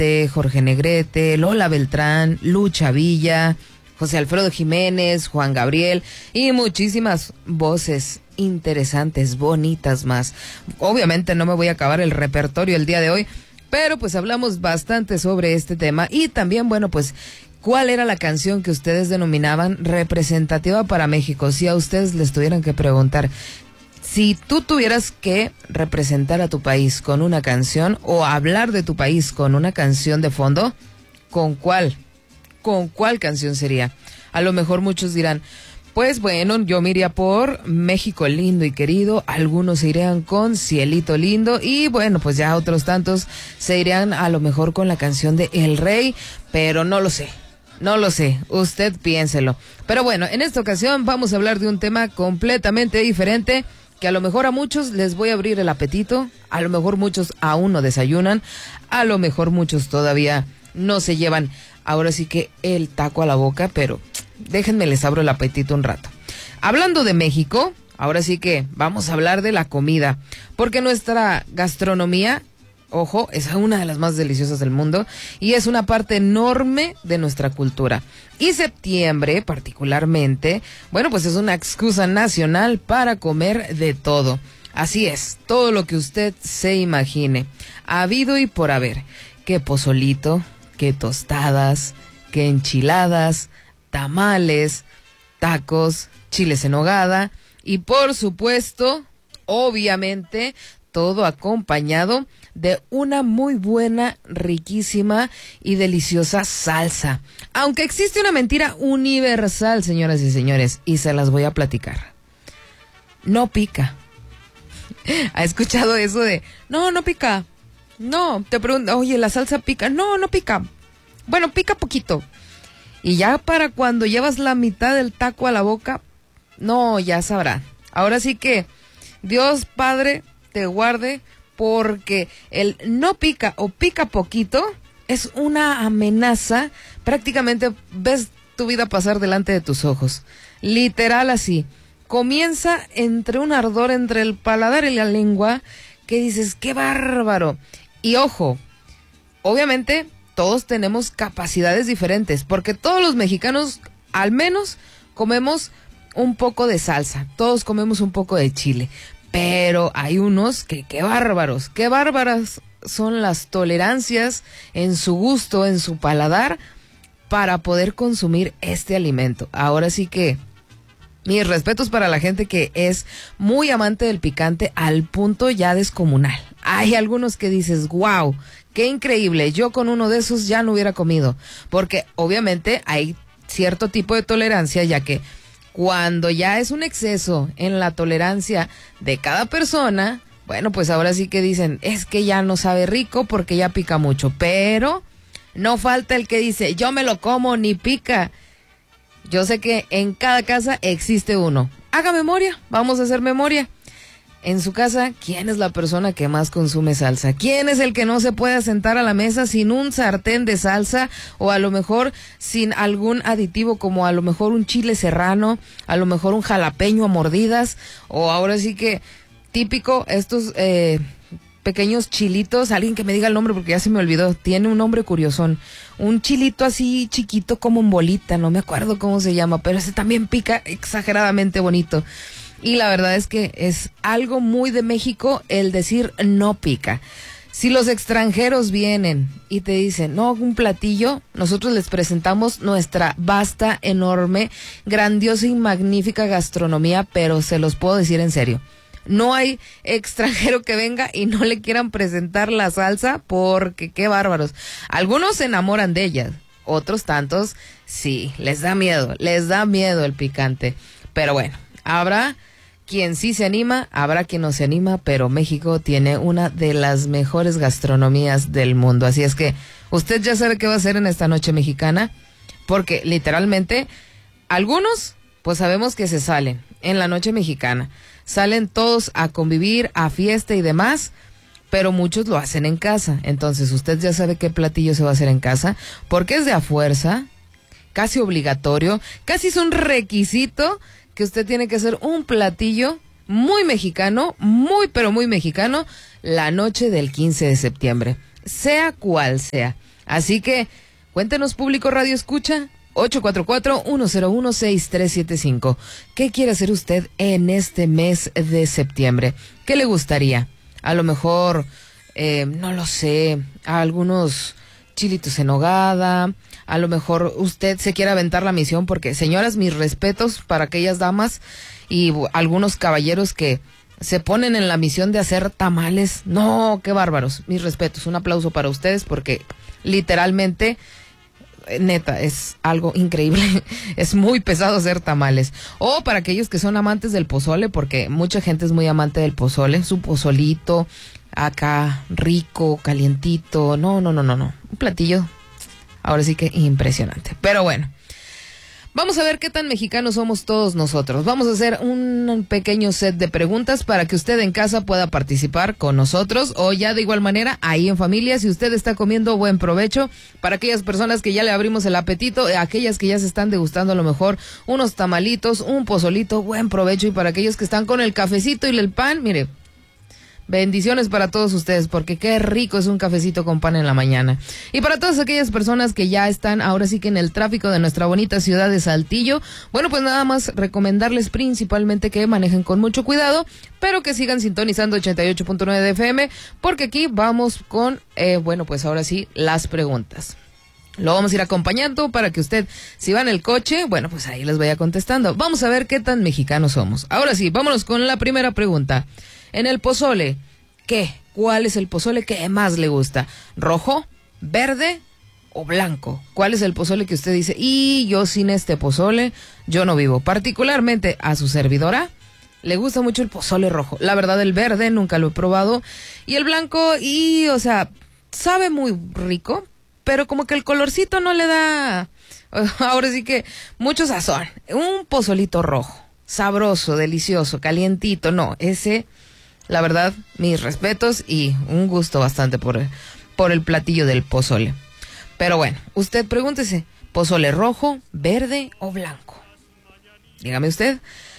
Jorge Negrete, Lola Beltrán, Lucha Villa, José Alfredo Jiménez, Juan Gabriel y muchísimas voces interesantes, bonitas más. Obviamente no me voy a acabar el repertorio el día de hoy, pero pues hablamos bastante sobre este tema y también, bueno, pues ¿cuál era la canción que ustedes denominaban representativa para México? Si a ustedes les tuvieran que preguntar, si tú tuvieras que representar a tu país con una canción o hablar de tu país con una canción de fondo, ¿con cuál? ¿Con cuál canción sería? A lo mejor muchos dirán, pues bueno, yo me iría por México lindo y querido, algunos se irían con Cielito lindo y bueno, pues ya otros tantos se irían a lo mejor con la canción de El Rey, pero no lo sé. No lo sé, usted piénselo. Pero bueno, en esta ocasión vamos a hablar de un tema completamente diferente, que a lo mejor a muchos les voy a abrir el apetito, a lo mejor muchos aún no desayunan, a lo mejor muchos todavía no se llevan ahora sí que el taco a la boca, pero déjenme les abro el apetito un rato. Hablando de México, ahora sí que vamos a hablar de la comida, porque nuestra gastronomía, ojo, es una de las más deliciosas del mundo y es una parte enorme de nuestra cultura. Y septiembre, particularmente, bueno, pues es una excusa nacional para comer de todo. Así es, todo lo que usted se imagine, habido y por haber. Que pozolito, que tostadas, que enchiladas, tamales, tacos, chiles en nogada y por supuesto, obviamente, todo acompañado de una muy buena, riquísima y deliciosa salsa. Aunque existe una mentira universal, señoras y señores, y se las voy a platicar. No pica. ¿Ha escuchado eso de, no pica? No, te pregunto, oye, ¿la salsa pica? No pica. Bueno, pica poquito. Y ya para cuando llevas la mitad del taco a la boca, no, ya sabrá. Ahora sí que Dios Padre te guarde, porque el no pica o pica poquito es una amenaza. Prácticamente ves tu vida pasar delante de tus ojos. Literal así. Comienza entre un ardor entre el paladar y la lengua que dices, ¡qué bárbaro! Y ojo, obviamente todos tenemos capacidades diferentes, porque todos los mexicanos al menos comemos un poco de salsa, todos comemos un poco de chile. Pero hay unos que qué bárbaras son las tolerancias en su gusto, en su paladar, para poder consumir este alimento. Ahora sí que mis respetos para la gente que es muy amante del picante al punto ya descomunal. Hay algunos que dices, wow, qué increíble, yo con uno de esos ya no hubiera comido. Porque obviamente hay cierto tipo de tolerancia, ya que cuando ya es un exceso en la tolerancia de cada persona, bueno, pues ahora sí que dicen, es que ya no sabe rico porque ya pica mucho. Pero no falta el que dice, yo me lo como, ni pica. Yo sé que en cada casa existe uno. Haga memoria, vamos a hacer memoria. En su casa, ¿quién es la persona que más consume salsa? ¿Quién es el que no se puede sentar a la mesa sin un sartén de salsa o a lo mejor sin algún aditivo como a lo mejor un chile serrano, a lo mejor un jalapeño a mordidas o ahora sí que típico estos pequeños chilitos? Alguien que me diga el nombre porque ya se me olvidó, tiene un nombre curiosón. Un chilito así chiquito como en bolita, no me acuerdo cómo se llama, pero ese también pica exageradamente bonito. Y la verdad es que es algo muy de México el decir no pica. Si los extranjeros vienen y te dicen, no, un platillo, nosotros les presentamos nuestra vasta, enorme, grandiosa y magnífica gastronomía, pero se los puedo decir en serio. No hay extranjero que venga y no le quieran presentar la salsa porque qué bárbaros. Algunos se enamoran de ella, otros tantos sí, les da miedo el picante. Pero bueno, habrá quien sí se anima, habrá quien no se anima, pero México tiene una de las mejores gastronomías del mundo. Así es que usted ya sabe qué va a hacer en esta noche mexicana, porque literalmente algunos pues sabemos que se salen en la noche mexicana. Salen todos a convivir, a fiesta y demás, pero muchos lo hacen en casa. Entonces usted ya sabe qué platillo se va a hacer en casa, porque es de a fuerza, casi obligatorio, casi es un requisito que usted tiene que hacer un platillo muy mexicano, pero muy mexicano, la noche del 15 de septiembre, sea cual sea. Así que cuéntenos, público Radio Escucha, 844-101-6375. ¿Qué quiere hacer usted en este mes de septiembre? ¿Qué le gustaría? A lo mejor, no lo sé, algunos chilitos en nogada. A lo mejor usted se quiere aventar la misión porque, señoras, mis respetos para aquellas damas y algunos caballeros que se ponen en la misión de hacer tamales. No, qué bárbaros. Mis respetos. Un aplauso para ustedes porque literalmente, neta, es algo increíble. Es muy pesado hacer tamales. O para aquellos que son amantes del pozole, porque mucha gente es muy amante del pozole. Su pozolito acá rico, calientito. No. Un platillo ahora sí que impresionante. Pero bueno, vamos a ver qué tan mexicanos somos todos nosotros. Vamos a hacer un pequeño set de preguntas para que usted en casa pueda participar con nosotros, o ya de igual manera ahí en familia. Si usted está comiendo, buen provecho. Para aquellas personas que ya le abrimos el apetito, aquellas que ya se están degustando a lo mejor unos tamalitos, un pozolito, buen provecho. Y para aquellos que están con el cafecito y el pan, mire, bendiciones para todos ustedes, porque qué rico es un cafecito con pan en la mañana. Y para todas aquellas personas que ya están ahora sí que en el tráfico de nuestra bonita ciudad de Saltillo, bueno, pues nada más recomendarles principalmente que manejen con mucho cuidado, pero que sigan sintonizando 88.9 de FM, porque aquí vamos con, bueno, pues ahora sí, las preguntas. Lo vamos a ir acompañando para que usted, si va en el coche, bueno, pues ahí les vaya contestando. Vamos a ver qué tan mexicanos somos. Ahora sí, vámonos con la primera pregunta. En el pozole, ¿qué? ¿Cuál es el pozole que más le gusta? ¿Rojo, verde o blanco? ¿Cuál es el pozole que usted dice, y yo sin este pozole, yo no vivo? Particularmente a su servidora le gusta mucho el pozole rojo. La verdad, el verde nunca lo he probado. Y el blanco, o sea, sabe muy rico, pero como que el colorcito no le da, ahora sí que, mucho sazón. Un pozolito rojo, sabroso, delicioso, calientito, no, ese, la verdad, mis respetos y un gusto bastante por el platillo del pozole. Pero bueno, usted pregúntese, ¿pozole rojo, verde o blanco? Dígame usted,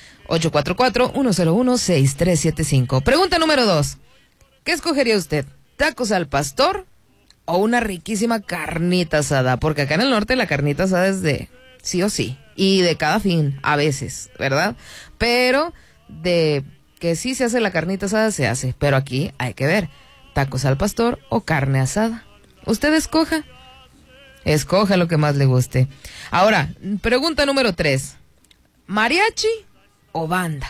844-101-6375. Pregunta número 2, ¿qué escogería usted? ¿Tacos al pastor o una riquísima carnita asada? Porque acá en el norte la carnita asada es de sí o sí, y de cada fin, a veces, ¿verdad? Pero de que sí se hace la carnita asada, se hace. Pero aquí hay que ver, tacos al pastor o carne asada. Usted escoja lo que más le guste. Ahora, pregunta número 3, ¿mariachi o banda?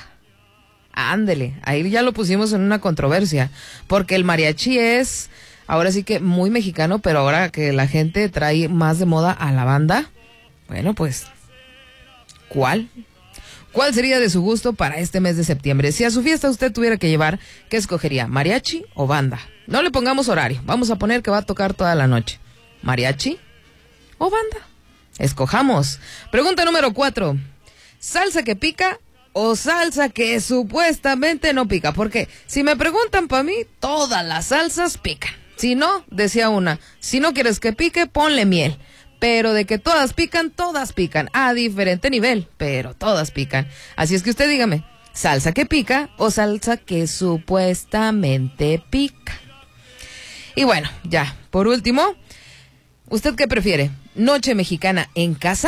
Ándele, ahí ya lo pusimos en una controversia, porque el mariachi es, ahora sí que muy mexicano, pero ahora que la gente trae más de moda a la banda, bueno, pues, ¿cuál sería de su gusto para este mes de septiembre? Si a su fiesta usted tuviera que llevar, ¿qué escogería? ¿Mariachi o banda? No le pongamos horario, vamos a poner que va a tocar toda la noche. ¿Mariachi o banda? Escojamos. Pregunta número 4, ¿salsa que pica o salsa que supuestamente no pica? Porque si me preguntan, para mí, todas las salsas pican. Si no, decía una, si no quieres que pique, ponle miel. Pero de que todas pican, a diferente nivel, pero todas pican. Así es que usted dígame, ¿salsa que pica o salsa que supuestamente pica? Y bueno, ya, por último, ¿usted qué prefiere? ¿Noche mexicana en casa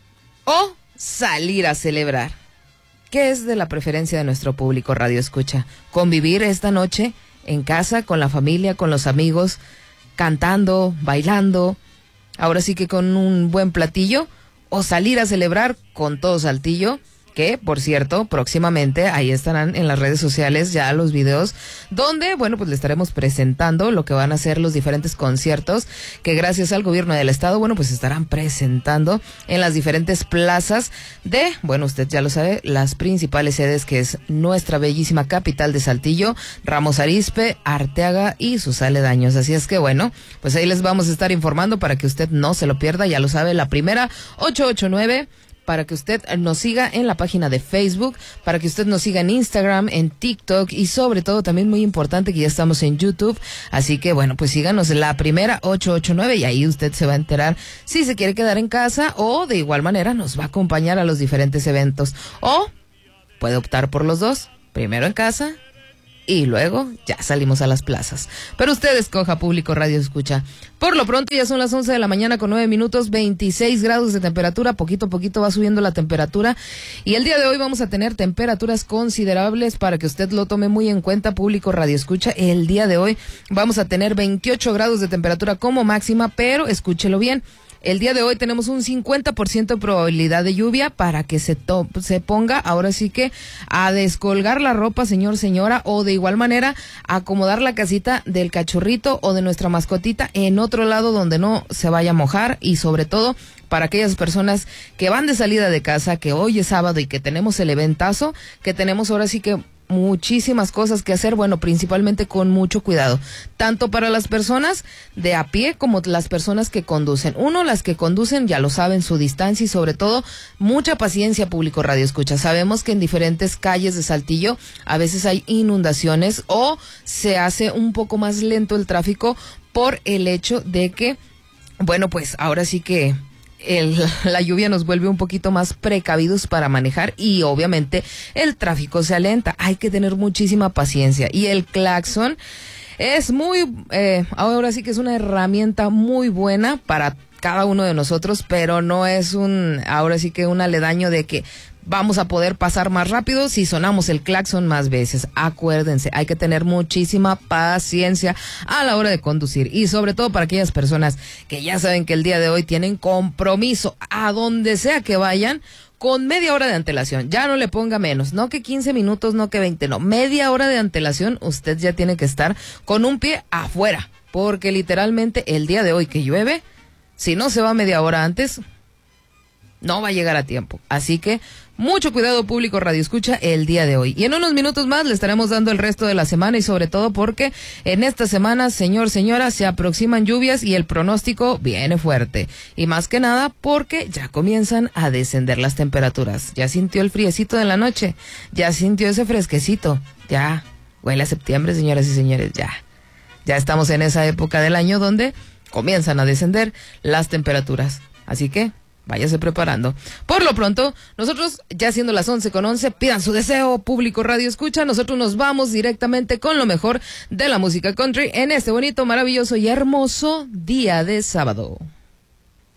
o salir a celebrar? ¿Qué es de la preferencia de nuestro público Radio Escucha? ¿Convivir esta noche en casa, con la familia, con los amigos, cantando, bailando, ahora sí que con un buen platillo, o salir a celebrar con todo Saltillo? Que, por cierto, próximamente ahí estarán en las redes sociales ya los videos donde, bueno, pues le estaremos presentando lo que van a ser los diferentes conciertos que gracias al gobierno del estado, bueno, pues estarán presentando en las diferentes plazas de, bueno, usted ya lo sabe, las principales sedes, que es nuestra bellísima capital de Saltillo, Ramos Arizpe, Arteaga y sus aledaños. Así es que, bueno, pues ahí les vamos a estar informando para que usted no se lo pierda. Ya lo sabe, la primera 889, para que usted nos siga en la página de Facebook, para que usted nos siga en Instagram, en TikTok y sobre todo también muy importante que ya estamos en YouTube. Así que bueno, pues síganos la primera 889 y ahí usted se va a enterar si se quiere quedar en casa o de igual manera nos va a acompañar a los diferentes eventos. O puede optar por los dos, primero en casa y luego ya salimos a las plazas. Pero usted escoja, público Radio Escucha. Por lo pronto ya son las 11 de la mañana con 9 minutos, 26 grados de temperatura, poquito a poquito va subiendo la temperatura y el día de hoy vamos a tener temperaturas considerables para que usted lo tome muy en cuenta, público Radio Escucha. El día de hoy vamos a tener 28 grados de temperatura como máxima, pero escúchelo bien. El día de hoy tenemos un 50% de probabilidad de lluvia para que se ponga ahora sí que a descolgar la ropa, señor, señora, o de igual manera acomodar la casita del cachorrito o de nuestra mascotita en otro lado donde no se vaya a mojar y sobre todo para aquellas personas que van de salida de casa, que hoy es sábado y que tenemos el eventazo, que tenemos ahora sí que muchísimas cosas que hacer, bueno, principalmente con mucho cuidado, tanto para las personas de a pie como las personas que conducen. Las que conducen ya lo saben, su distancia y sobre todo mucha paciencia, público Radio Escucha. Sabemos que en diferentes calles de Saltillo a veces hay inundaciones o se hace un poco más lento el tráfico por el hecho de que, bueno, pues ahora sí que la lluvia nos vuelve un poquito más precavidos para manejar y obviamente el tráfico se alenta. Hay que tener muchísima paciencia y el claxon es ahora sí que es una herramienta muy buena para cada uno de nosotros, pero no es ahora sí que un aledaño de que vamos a poder pasar más rápido si sonamos el claxon más veces. Acuérdense, hay que tener muchísima paciencia a la hora de conducir y sobre todo para aquellas personas que ya saben que el día de hoy tienen compromiso a donde sea que vayan, con media hora de antelación. Ya no le ponga menos, no que 15 minutos, no que 20, no, media hora de antelación usted ya tiene que estar con un pie afuera, porque literalmente el día de hoy que llueve, si no se va media hora antes, no va a llegar a tiempo. Así que mucho cuidado, público Radio Escucha, el día de hoy. Y en unos minutos más le estaremos dando el resto de la semana y sobre todo porque en esta semana, señor, señora, se aproximan lluvias y el pronóstico viene fuerte. Y más que nada porque ya comienzan a descender las temperaturas. Ya sintió el friecito de la noche, ya sintió ese fresquecito, ya huele a septiembre, señoras y señores, ya estamos en esa época del año donde comienzan a descender las temperaturas. Así que váyase preparando. Por lo pronto, nosotros, ya siendo las 11:11, pidan su deseo, público Radio Escucha. Nosotros nos vamos directamente con lo mejor de la música country en este bonito, maravilloso y hermoso día de sábado.